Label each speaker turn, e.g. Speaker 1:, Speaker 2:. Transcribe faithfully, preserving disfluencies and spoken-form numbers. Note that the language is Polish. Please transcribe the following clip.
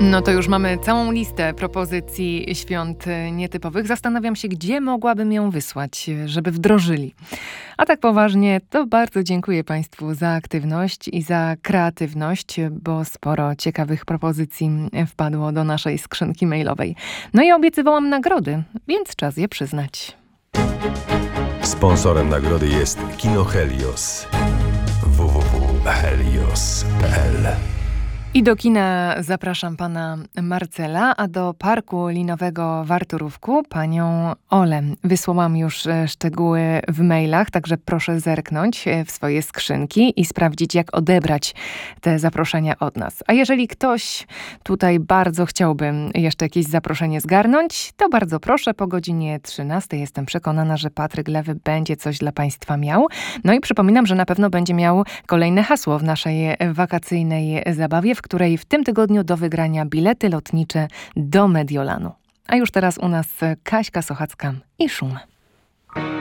Speaker 1: No to już mamy całą listę propozycji świąt nietypowych. Zastanawiam się, gdzie mogłabym ją wysłać, żeby wdrożyli. A tak poważnie, to bardzo dziękuję Państwu za aktywność i za kreatywność, bo sporo ciekawych propozycji wpadło do naszej skrzynki mailowej. No i obiecywałam nagrody, więc czas je przyznać.
Speaker 2: Sponsorem nagrody jest Kino Helios. w w w kropka helios kropka p l.
Speaker 1: I do kina zapraszam pana Marcela, a do parku linowego w Arturówku panią Olę. Wysłałam już szczegóły w mailach, także proszę zerknąć w swoje skrzynki i sprawdzić, jak odebrać te zaproszenia od nas. A jeżeli ktoś tutaj bardzo chciałby jeszcze jakieś zaproszenie zgarnąć, to bardzo proszę, po godzinie trzynastej jestem przekonana, że Patryk Lewy będzie coś dla państwa miał. No i przypominam, że na pewno będzie miał kolejne hasło w naszej wakacyjnej zabawie, w której w tym tygodniu do wygrania bilety lotnicze do Mediolanu. A już teraz u nas Kaśka Sochacka i Szum.